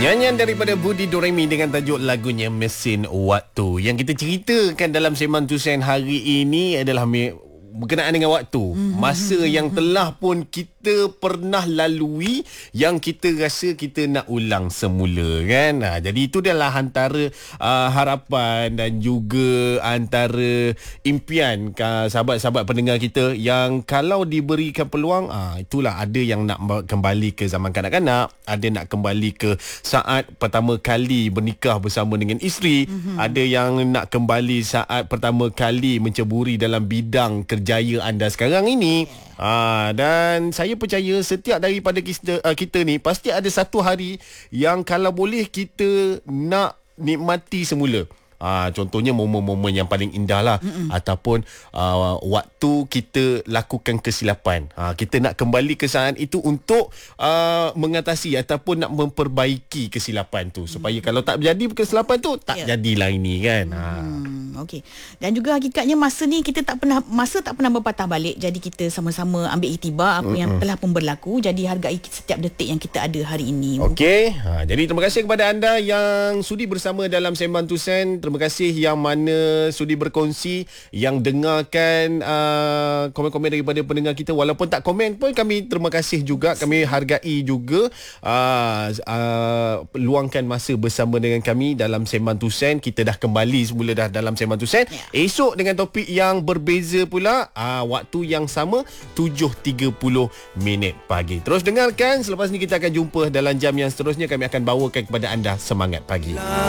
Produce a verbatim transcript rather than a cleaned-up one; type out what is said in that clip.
Nyanyian daripada Budi Doremi dengan tajuk lagunya Mesin Waktu. Yang kita ceritakan dalam Sembang Tusen hari ini adalah me- berkenaan dengan waktu. Masa yang telah pun kita pernah lalui, yang kita rasa kita nak ulang semula, kan? Ha, jadi itu adalah antara uh, harapan dan juga antara impian uh, sahabat-sahabat pendengar kita yang kalau diberikan peluang, uh, itulah ada yang nak kembali ke zaman kanak-kanak, ada nak kembali ke saat pertama kali bernikah bersama dengan isteri, mm-hmm. ada yang nak kembali saat pertama kali menceburi dalam bidang kerjaya anda sekarang ini. Ha, dan saya percaya setiap daripada kita, uh, kita ni pasti ada satu hari yang kalau boleh kita nak nikmati semula. Ha, contohnya momen-momen yang paling indah lah. Mm-mm. Ataupun uh, waktu kita lakukan kesilapan. Ha, kita nak kembali ke saat itu untuk uh, mengatasi ataupun nak memperbaiki kesilapan tu. Supaya mm. kalau tak jadi kesilapan tu, tak yeah. jadilah ini, kan. Ha. Hmm, okey. Dan juga hakikatnya masa ni kita tak pernah, masa tak pernah berpatah balik. Jadi kita sama-sama ambil iktibar apa Mm-mm. yang telah pun berlaku. Jadi hargai setiap detik yang kita ada hari ini. Okey. Ha, jadi terima kasih kepada anda yang sudi bersama dalam Sembang Tusen. Terima kasih yang mana sudi berkongsi, yang dengarkan uh, komen-komen daripada pendengar kita. Walaupun tak komen pun kami terima kasih juga. Kami hargai juga uh, uh, luangkan masa bersama dengan kami dalam Sembang Tusen. Kita dah kembali semula dah dalam Sembang Tusen. Yeah. Esok dengan topik yang berbeza pula, uh, waktu yang sama tujuh tiga puluh minit pagi. Terus dengarkan. Selepas ni kita akan jumpa dalam jam yang seterusnya. Kami akan bawakan kepada anda Semangat Pagi.